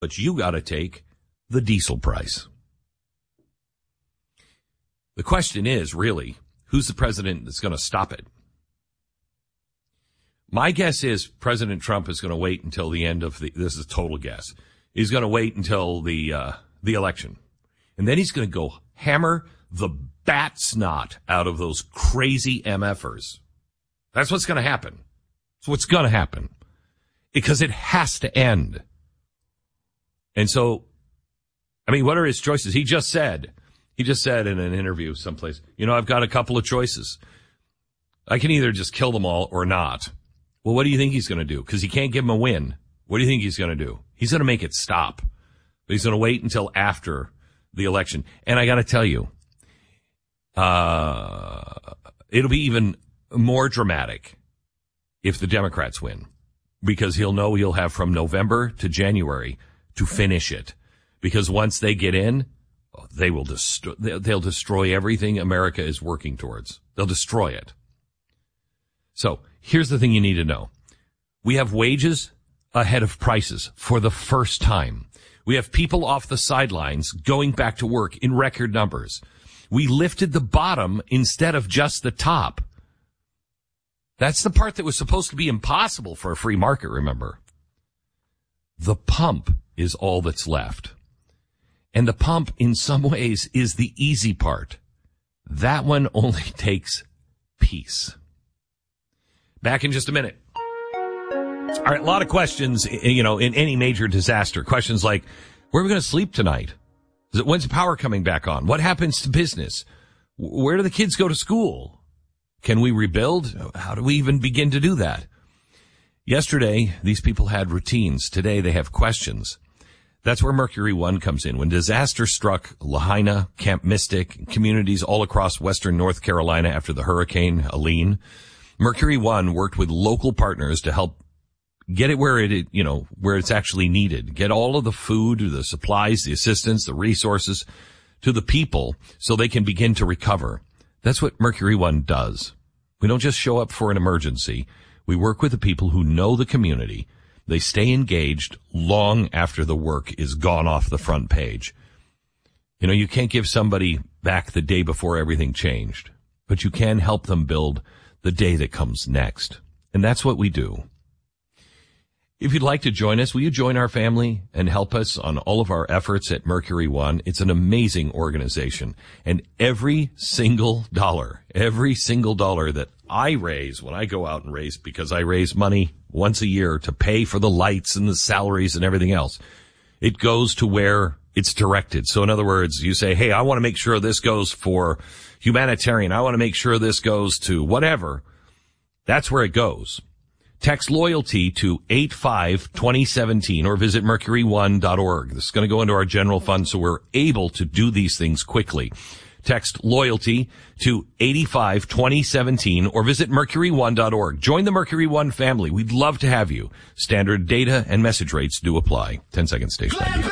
but you got to take the diesel price. The question is, really, who's the president that's going to stop it? My guess is President Trump is going to wait until the end of this is a total guess. He's going to wait until the election. And then he's going to go hammer the bat snot out of those crazy MFers. That's what's going to happen. That's what's going to happen. Because it has to end. And so, I mean, what are his choices? He just said in an interview someplace, I've got a couple of choices. I can either just kill them all or not. Well, what do you think he's going to do? Because he can't give them a win. What do you think he's going to do? He's going to make it stop. But he's going to wait until after the election. And I got to tell you, it'll be even more dramatic if the Democrats win. Because he'll know he'll have from November to January to finish it. Because once they get in, they'll destroy everything America is working towards. They'll destroy it. So here's the thing you need to know. We have wages ahead of prices for the first time. We have people off the sidelines going back to work in record numbers. We lifted the bottom instead of just the top. That's the part that was supposed to be impossible for a free market, remember. The pump is all that's left. And the pump, in some ways, is the easy part. That one only takes peace. Back in just a minute. All right, a lot of questions, in any major disaster. Questions like, where are we going to sleep tonight? When's the power coming back on? What happens to business? Where do the kids go to school? Can we rebuild? How do we even begin to do that? Yesterday, these people had routines. Today, they have questions. That's where Mercury One comes in. When disaster struck Lahaina, Camp Mystic, communities all across western North Carolina after the Hurricane Helene, Mercury One worked with local partners to help get it where it's actually needed. Get all of the food, the supplies, the assistance, the resources to the people so they can begin to recover. That's what Mercury One does. We don't just show up for an emergency. We work with the people who know the community. They stay engaged long after the work is gone off the front page. You can't give somebody back the day before everything changed, but you can help them build the day that comes next. And that's what we do. If you'd like to join us, will you join our family and help us on all of our efforts at Mercury One? It's an amazing organization. And every single dollar that I raise when I go out and raise, because I raise money once a year to pay for the lights and the salaries and everything else, it goes to where it's directed. So in other words, you say, hey, I want to make sure this goes for humanitarian. I want to make sure this goes to whatever. That's where it goes. Text loyalty to 85217 or visit mercury1.org. This is going to go into our general fund so we're able to do these things quickly. Text loyalty to 85217 or visit mercury1.org. Join the Mercury One family. We'd love to have you. Standard data and message rates do apply. 10-second station ID.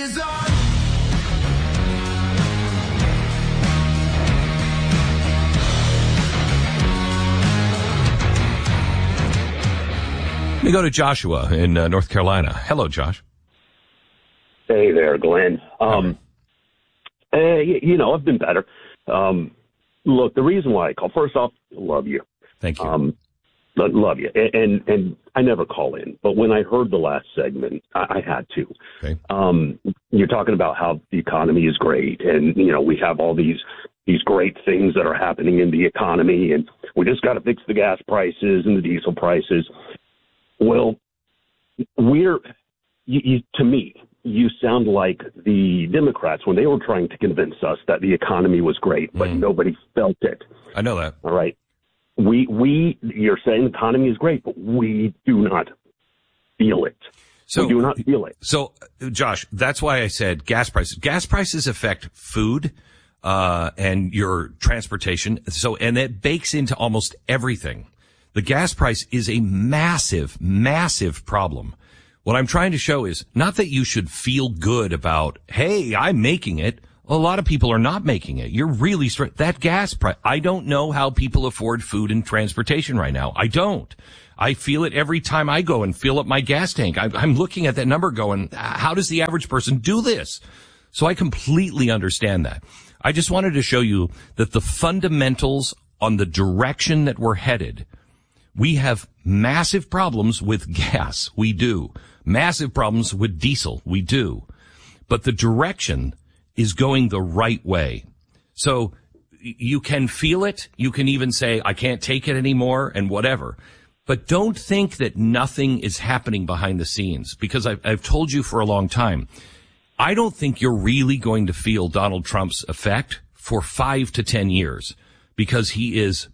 Let me go to Joshua in North Carolina. Hello, Josh. Hey there, Glenn. I've been better. Look, the reason why I call, first off, love you. Thank you. Love you. And I never call in, but when I heard the last segment, I had to. Okay. You're talking about how the economy is great, and, we have all these great things that are happening in the economy, and we just got to fix the gas prices and the diesel prices. Well, to me, you sound like the Democrats when they were trying to convince us that the economy was great, but nobody felt it. I know that. All right. You're saying the economy is great, but we do not feel it. We do not feel it. So, Josh, that's why I said gas prices. Gas prices affect food, and your transportation. And it bakes into almost everything. The gas price is a massive, massive problem. What I'm trying to show is not that you should feel good about, hey, I'm making it. A lot of people are not making it. You're really that gas price. I don't know how people afford food and transportation right now. I don't. I feel it every time I go and fill up my gas tank. I'm looking at that number going, how does the average person do this? So I completely understand that. I just wanted to show you that the fundamentals on the direction that we're headed, we have massive problems with gas. We do. Massive problems with diesel. We do. But the direction is going the right way. So you can feel it. You can even say, I can't take it anymore and whatever. But don't think that nothing is happening behind the scenes, because I've told you for a long time, I don't think you're really going to feel Donald Trump's effect for 5 to 10 years, because he is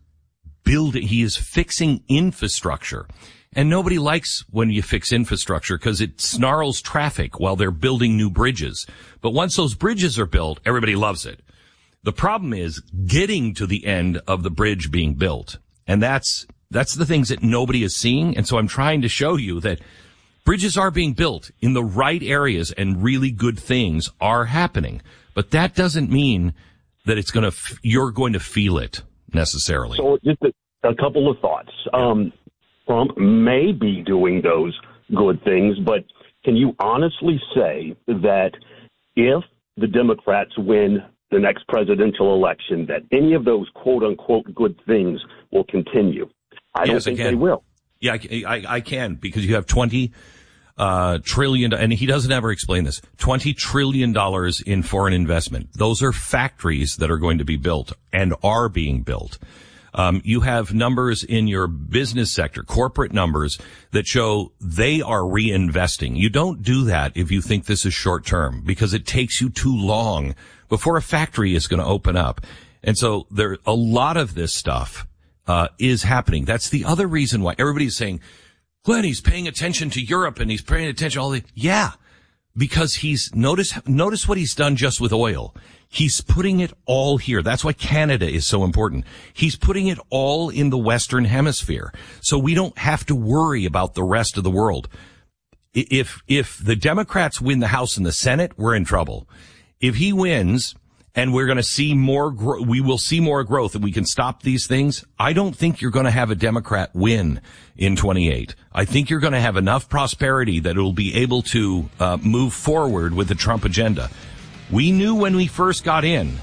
fixing infrastructure. And nobody likes when you fix infrastructure because it snarls traffic while they're building new bridges. But once those bridges are built, everybody loves it. The problem is getting to the end of the bridge being built. And that's the things that nobody is seeing. And so I'm trying to show you that bridges are being built in the right areas and really good things are happening. But that doesn't mean that you're going to feel it necessarily. So just a couple of thoughts. Trump may be doing those good things, but can you honestly say that if the Democrats win the next presidential election, that any of those quote-unquote good things will continue? I don't think they will. Yeah, I can, because you have $20 trillion, and he doesn't ever explain this, $20 trillion in foreign investment. Those are factories that are going to be built and are being built. You have numbers in your business sector, corporate numbers, that show they are reinvesting. You don't do that if you think this is short term, because it takes you too long before a factory is going to open up. And so a lot of this stuff is happening. That's the other reason why everybody's saying, Glenn, he's paying attention to Europe and he's paying attention to all the, yeah, because notice what he's done just with oil. He's putting it all here. That's why Canada is so important. He's putting it all in the Western Hemisphere. So we don't have to worry about the rest of the world. If the Democrats win the House and the Senate, we're in trouble. If he wins and we're going to see we will see more growth and we can stop these things, I don't think you're going to have a Democrat win in 28. I think you're going to have enough prosperity that it will be able to move forward with the Trump agenda. We knew when he first got in,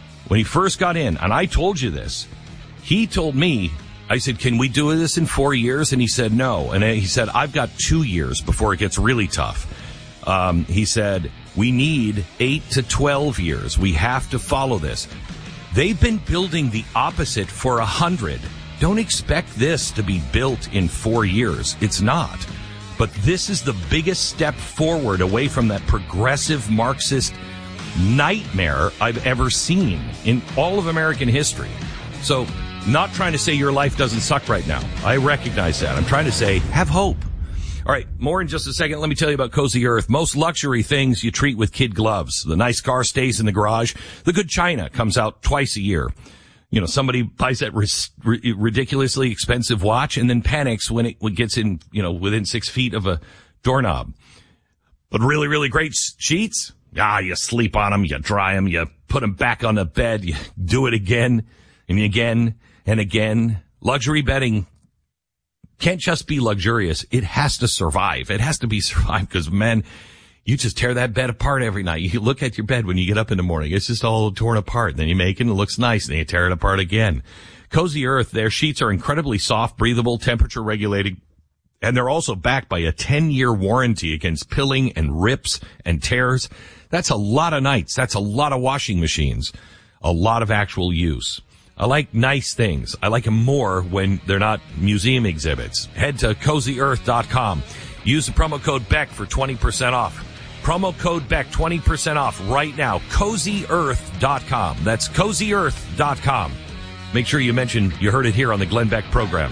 and I told you this, he told me, I said, can we do this in 4 years? And he said, no. And he said, I've got 2 years before it gets really tough. He said, we need 8 to 12 years. We have to follow this. They've been building the opposite for 100. Don't expect this to be built in 4 years. It's not. But this is the biggest step forward away from that progressive Marxist nightmare I've ever seen in all of American history. So, not trying to say your life doesn't suck right now. I recognize that. I'm trying to say, have hope. All right, more in just a second. Let me tell you about Cozy Earth. Most luxury things you treat with kid gloves. The nice car stays in the garage. The good china comes out twice a year. You know, somebody buys that ridiculously expensive watch and then panics when it gets in, within 6 feet of a doorknob. But really, really great sheets. You sleep on them, you dry them, you put them back on the bed, you do it again and again and again. Luxury bedding can't just be luxurious. It has to survive. It has to be survived because, man, you just tear that bed apart every night. You look at your bed when you get up in the morning. It's just all torn apart. And then you make it and it looks nice. And then you tear it apart again. Cozy Earth, their sheets are incredibly soft, breathable, temperature regulated. And they're also backed by a 10-year warranty against pilling and rips and tears. That's a lot of nights. That's a lot of washing machines. A lot of actual use. I like nice things. I like them more when they're not museum exhibits. Head to CozyEarth.com. Use the promo code BECK for 20% off. Promo code BECK, 20% off right now. CozyEarth.com. That's CozyEarth.com. Make sure you mention you heard it here on the Glenn Beck program.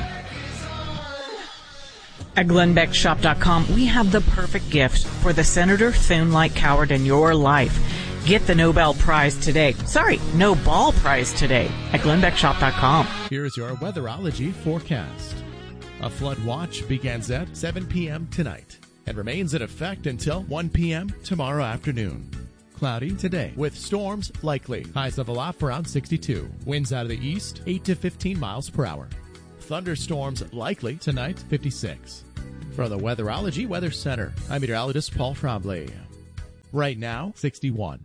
At GlennBeckShop.com, we have the perfect gift for the Senator Thune-like coward in your life. Get the Nobel Prize today. Sorry, No Ball Prize today at GlennBeckShop.com. Here's your weatherology forecast. A flood watch begins at 7 p.m. tonight and remains in effect until 1 p.m. tomorrow afternoon. Cloudy today with storms likely. Highs level off around 62. Winds out of the east, 8 to 15 miles per hour. thunderstorms likely tonight, 56. From the Weatherology Weather Center, I'm meteorologist Paul Trombley. Right now, 61.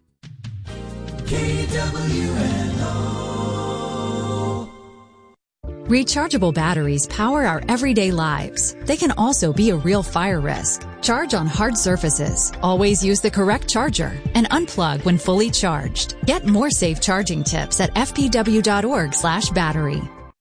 Rechargeable batteries power our everyday lives. They can also be a real fire risk. Charge on hard surfaces. Always use the correct charger and unplug when fully charged. Get more safe charging tips at fpw.org/battery.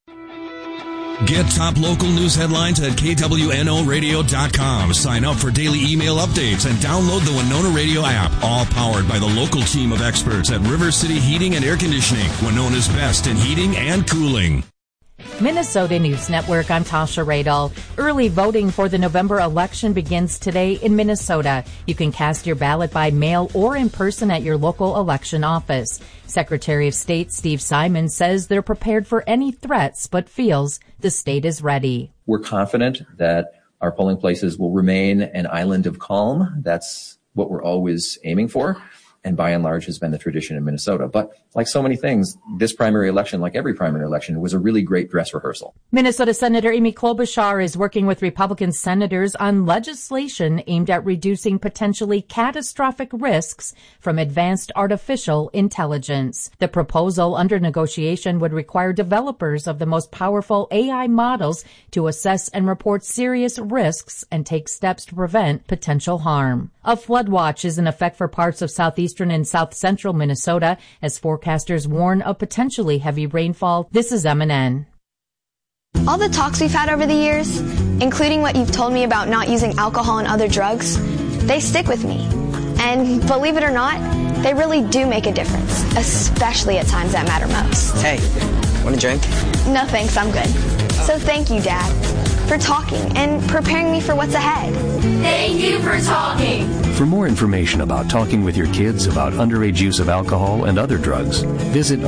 Get top local news headlines at KWNOradio.com. Sign up for daily email updates and download the Winona Radio app. All powered by the local team of experts at River City Heating and Air Conditioning, Winona's best in heating and cooling. Minnesota News Network, I'm Tasha Radel. Early voting for the November election begins today in Minnesota. You can cast your ballot by mail or in person at your local election office. Secretary of State Steve Simon says they're prepared for any threats, but feels the state is ready. We're confident that our polling places will remain an island of calm. That's what we're always aiming for, and by and large has been the tradition in Minnesota. But like so many things, this primary election, like every primary election, was a really great dress rehearsal. Minnesota Senator Amy Klobuchar is working with Republican senators on legislation aimed at reducing potentially catastrophic risks from advanced artificial intelligence. The proposal under negotiation would require developers of the most powerful AI models to assess and report serious risks and take steps to prevent potential harm. A flood watch is in effect for parts of southeastern and south central Minnesota as forecasters warn of potentially heavy rainfall. This is MNN. All the talks we've had over the years, including what you've told me about not using alcohol and other drugs, they stick with me. And believe it or not, they really do make a difference, especially at times that matter most. Hey, want a drink? No thanks, I'm good. So thank you, Dad, for talking and preparing me for what's ahead. Thank you for talking. For more information about talking with your kids about underage use of alcohol and other drugs, visit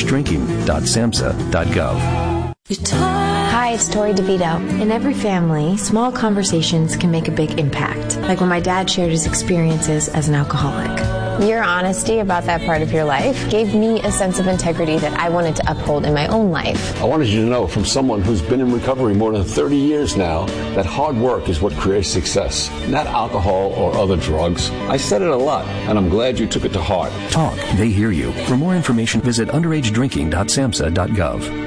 underagedrinking.samhsa.gov. Hi, it's Tori DeVito. In every family, small conversations can make a big impact, like when my dad shared his experiences as an alcoholic. Your honesty about that part of your life gave me a sense of integrity that I wanted to uphold in my own life. I wanted you to know from someone who's been in recovery more than 30 years now that hard work is what creates success, not alcohol or other drugs. I said it a lot, and I'm glad you took it to heart. Talk. They hear you. For more information, visit underagedrinking.samhsa.gov.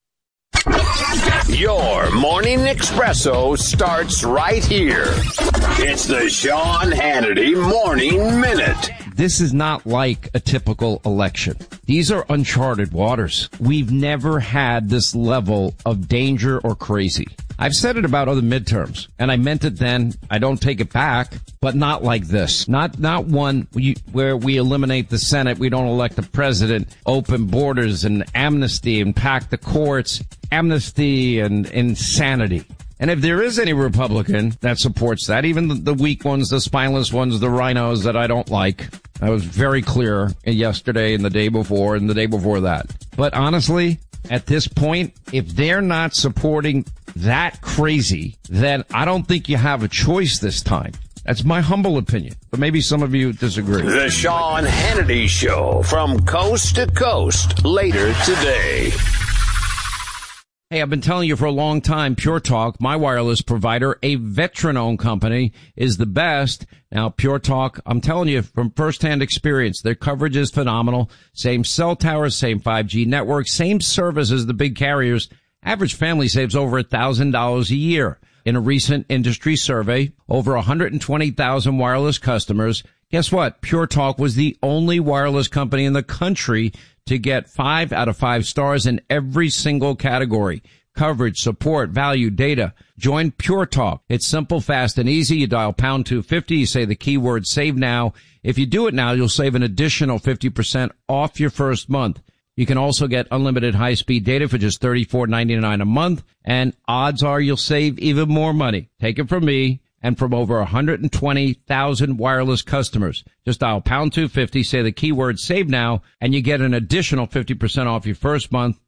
Your morning espresso starts right here. It's the Sean Hannity Morning Minute. This is not like a typical election. These are uncharted waters. We've never had this level of danger or crazy. I've said it about other midterms, and I meant it then. I don't take it back, but not like this. Not one where we eliminate the Senate, we don't elect the president, open borders and amnesty and pack the courts, amnesty and insanity. And if there is any Republican that supports that, even the weak ones, the spineless ones, the rhinos that I don't like, I was very clear yesterday and the day before and the day before that. But honestly, at this point, if they're not supporting that crazy, then I don't think you have a choice this time. That's my humble opinion, but maybe some of you disagree. The Sean Hannity Show from coast to coast later today. Hey, I've been telling you for a long time, Pure Talk, my wireless provider, a veteran-owned company, is the best. Now, Pure Talk, I'm telling you from firsthand experience, their coverage is phenomenal. Same cell towers, same 5G network, same service as the big carriers. Average family saves over $1,000 a year. In a recent industry survey, over 120,000 wireless customers. Guess what? Pure Talk was the only wireless company in the country to get 5 out of 5 stars in every single category. Coverage, support, value, data. Join Pure Talk. It's simple, fast, and easy. You dial pound 250. You say the keyword save now. If you do it now, you'll save an additional 50% off your first month. You can also get unlimited high-speed data for just $34.99 a month. And odds are you'll save even more money. Take it from me and from over 120,000 wireless customers. Just dial pound 250, say the keyword save now, and you get an additional 50% off your first month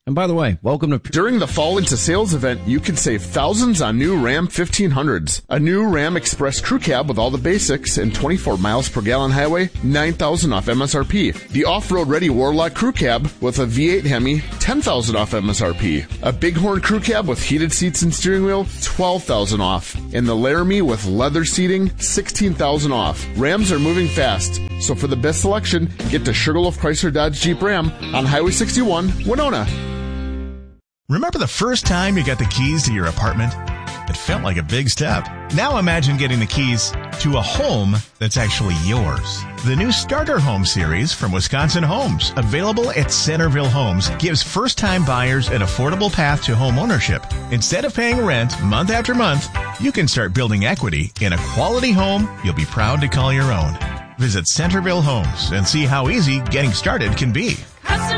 And by the way, welcome to... During the Fall into Sales event, you can save thousands on new Ram 1500s. A new Ram Express Crew Cab with all the basics and 24 miles per gallon highway, $9,000 off MSRP. The off-road ready Warlock Crew Cab with a V8 Hemi, $10,000 off MSRP. A Bighorn Crew Cab with heated seats and steering wheel, $12,000 off. And the Laramie with leather seating, $16,000 off. Rams are moving fast, so for the best selection, get to Sugarloaf Chrysler Dodge Jeep Ram on Highway 61, Winona. Remember the first time you got the keys to your apartment? It felt like a big step. Now imagine getting the keys to a home that's actually yours. The new Starter Home series from Wisconsin Homes, available at Centerville Homes, gives first-time buyers an affordable path to home ownership. Instead of paying rent month after month, you can start building equity in a quality home you'll be proud to call your own. Visit Centerville Homes and see how easy getting started can be.